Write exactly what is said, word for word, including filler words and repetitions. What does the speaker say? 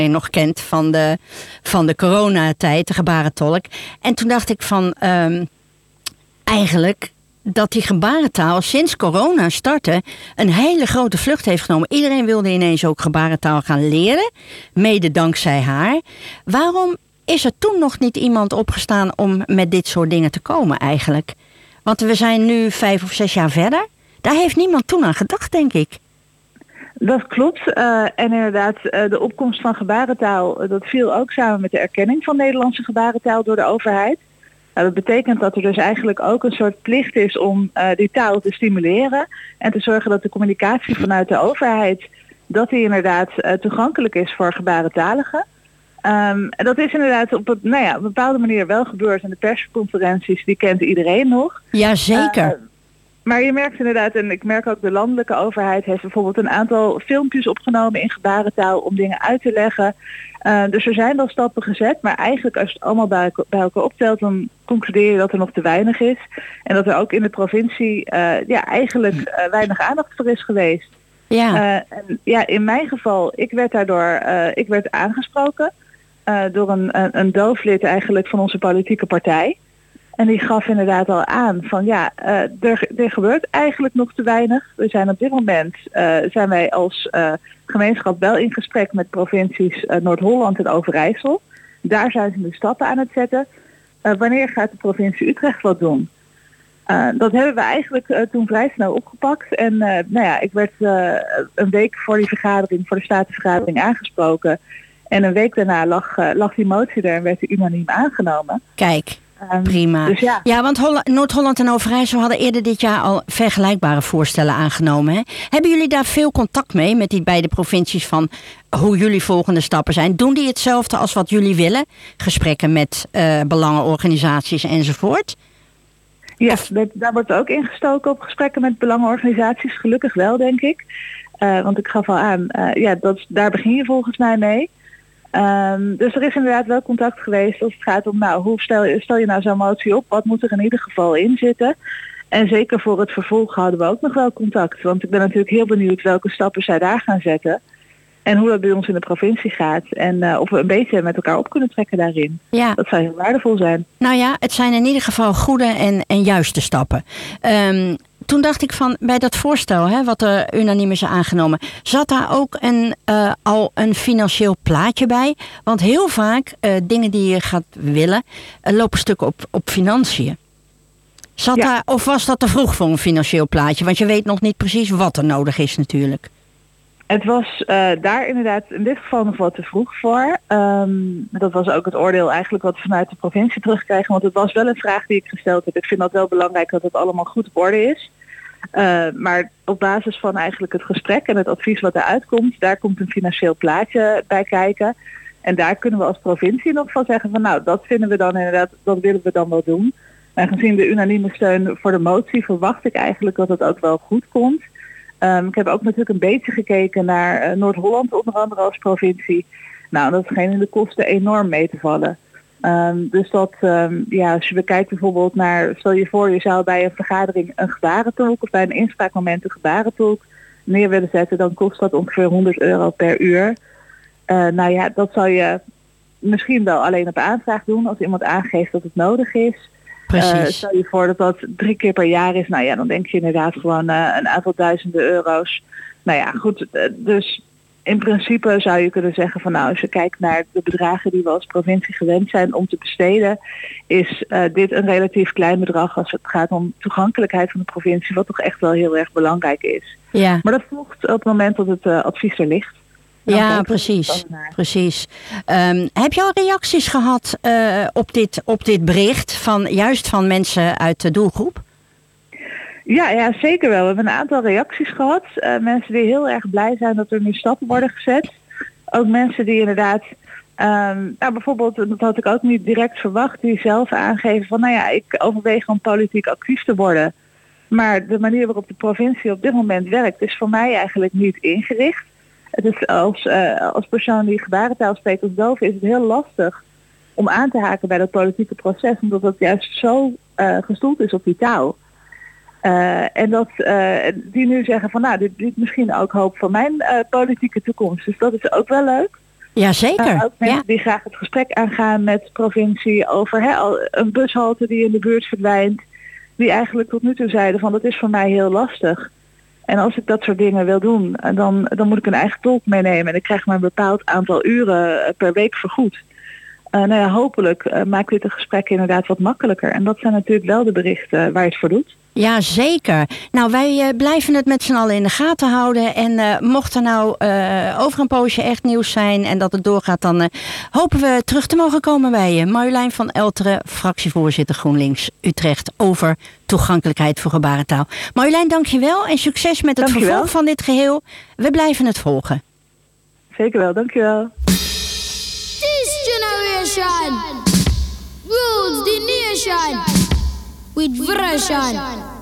nog kent van de, van de coronatijd, de gebarentolk. En toen dacht ik van, um, eigenlijk dat die gebarentaal sinds corona startte een hele grote vlucht heeft genomen. Iedereen wilde ineens ook gebarentaal gaan leren, mede dankzij haar. Waarom is er toen nog niet iemand opgestaan om met dit soort dingen te komen eigenlijk? Want we zijn nu vijf of zes jaar verder. Daar heeft niemand toen aan gedacht, denk ik. Dat klopt. Uh, en inderdaad, uh, de opkomst van gebarentaal, uh, dat viel ook samen met de erkenning van Nederlandse gebarentaal door de overheid. Uh, dat betekent dat er dus eigenlijk ook een soort plicht is om uh, die taal te stimuleren en te zorgen dat de communicatie vanuit de overheid, dat die inderdaad uh, toegankelijk is voor gebarentaligen. Um, en dat is inderdaad op, het, nou ja, op een bepaalde manier wel gebeurd. En de persconferenties, die kent iedereen nog. Jazeker. Uh, maar je merkt inderdaad, en ik merk ook de landelijke overheid heeft bijvoorbeeld een aantal filmpjes opgenomen in gebarentaal om dingen uit te leggen. Uh, dus er zijn wel stappen gezet, maar eigenlijk als je het allemaal bij, bij elkaar optelt, dan concludeer je dat er nog te weinig is. En dat er ook in de provincie uh, ja, eigenlijk uh, weinig aandacht voor is geweest. Ja. Uh, en ja, in mijn geval, ik werd daardoor, uh, ik werd aangesproken. Uh, door een, een, een dooflid eigenlijk van onze politieke partij. En die gaf inderdaad al aan van ja, uh, er, er gebeurt eigenlijk nog te weinig. We zijn op dit moment, uh, zijn wij als uh, gemeenschap wel in gesprek met provincies uh, Noord-Holland en Overijssel. Daar zijn ze nu stappen aan het zetten. Uh, wanneer gaat de provincie Utrecht wat doen? Uh, dat hebben we eigenlijk uh, toen vrij snel opgepakt. En uh, nou ja, ik werd uh, een week voor die vergadering, voor de statenvergadering aangesproken. En een week daarna lag, uh, lag die motie er en werd die unaniem aangenomen. Kijk, um, prima. Dus ja. ja, want Holl- Noord-Holland en Overijssel hadden eerder dit jaar al vergelijkbare voorstellen aangenomen. Hè? Hebben jullie daar veel contact mee met die beide provincies van hoe jullie volgende stappen zijn? Doen die hetzelfde als wat jullie willen? Gesprekken met uh, belangenorganisaties enzovoort? Ja, dat, daar wordt ook ingestoken op gesprekken met belangenorganisaties. Gelukkig wel, denk ik. Uh, want ik gaf al aan, uh, ja, dat, daar begin je volgens mij mee. Um, dus er is inderdaad wel contact geweest als het gaat om, nou, hoe stel je, stel je nou zo'n motie op? Wat moet er in ieder geval in zitten? En zeker voor het vervolg houden we ook nog wel contact. Want ik ben natuurlijk heel benieuwd welke stappen zij daar gaan zetten. En hoe dat bij ons in de provincie gaat. En uh, of we een beetje met elkaar op kunnen trekken daarin. Ja. Dat zou heel waardevol zijn. Nou ja, het zijn in ieder geval goede en, en juiste stappen. Um, toen dacht ik van, bij dat voorstel, hè, wat er unaniem is aangenomen, zat daar ook een, uh, al een financieel plaatje bij? Want heel vaak, uh, dingen die je gaat willen, uh, lopen stukken op, op financiën. Zat Ja. daar, of was dat te vroeg voor een financieel plaatje? Want je weet nog niet precies wat er nodig is natuurlijk. Het was uh, daar inderdaad in dit geval nog wat te vroeg voor. Um, dat was ook het oordeel eigenlijk wat we vanuit de provincie terugkregen. Want het was wel een vraag die ik gesteld heb. Ik vind dat wel belangrijk dat het allemaal goed op orde is. Uh, maar op basis van eigenlijk het gesprek en het advies wat eruit komt, daar komt een financieel plaatje bij kijken. En daar kunnen we als provincie nog van zeggen van nou, dat vinden we dan inderdaad, dat willen we dan wel doen. En gezien de unanieme steun voor de motie verwacht ik eigenlijk dat het ook wel goed komt. Um, ik heb ook natuurlijk een beetje gekeken naar uh, Noord-Holland onder andere als provincie. Nou, dat scheen in de kosten enorm mee te vallen. Um, dus dat, um, ja, als je bekijkt bijvoorbeeld naar, stel je voor je zou bij een vergadering een gebarentolk of bij een inspraakmoment een gebarentolk neer willen zetten, dan kost dat ongeveer honderd euro per uur. Uh, nou ja, dat zou je misschien wel alleen op aanvraag doen als iemand aangeeft dat het nodig is. Precies. Uh, stel je voor dat dat drie keer per jaar is. Nou ja, dan denk je inderdaad gewoon uh, een aantal duizenden euro's. Nou ja, goed. Uh, dus in principe zou je kunnen zeggen van nou, als je kijkt naar de bedragen die we als provincie gewend zijn om te besteden, is uh, dit een relatief klein bedrag als het gaat om toegankelijkheid van de provincie, wat toch echt wel heel erg belangrijk is. Ja. Maar dat volgt op het moment dat het uh, advies er ligt. Ja, precies. precies. Um, heb je al reacties gehad uh, op, dit, op dit bericht, van, juist van mensen uit de doelgroep? Ja, ja, zeker wel. We hebben een aantal reacties gehad. Uh, mensen die heel erg blij zijn dat er nu stappen worden gezet. Ook mensen die inderdaad, um, nou bijvoorbeeld, dat had ik ook niet direct verwacht, die zelf aangeven van nou ja, ik overweeg om politiek actief te worden. Maar de manier waarop de provincie op dit moment werkt is voor mij eigenlijk niet ingericht. Het is als, uh, als persoon die gebarentaal spreekt als doof is het heel lastig om aan te haken bij dat politieke proces, omdat dat juist zo uh, gestoeld is op die taal. Uh, en dat uh, die nu zeggen van nou, dit biedt misschien ook hoop voor mijn uh, politieke toekomst. Dus dat is ook wel leuk. Jazeker. Uh, ook mensen ja. die graag het gesprek aangaan met de provincie over hè, al, een bushalte die in de buurt verdwijnt. Die eigenlijk tot nu toe zeiden van dat is voor mij heel lastig. En als ik dat soort dingen wil doen, dan, dan moet ik een eigen tolk meenemen. En ik krijg maar een bepaald aantal uren per week vergoed. Uh, nou ja, hopelijk uh, maakt dit de gesprekken inderdaad wat makkelijker. En dat zijn natuurlijk wel de berichten waar je het voor doet. Ja, zeker. Nou, wij uh, blijven het met z'n allen in de gaten houden. En uh, mocht er nou uh, over een poosje echt nieuws zijn en dat het doorgaat, dan uh, hopen we terug te mogen komen bij je. Marjolein van Elteren, fractievoorzitter GroenLinks Utrecht, over toegankelijkheid voor gebarentaal. Marjolein, dankjewel en succes met het dankjewel. vervolg van dit geheel. We blijven het volgen. Zeker wel, dankjewel. This generation rules the nation with version.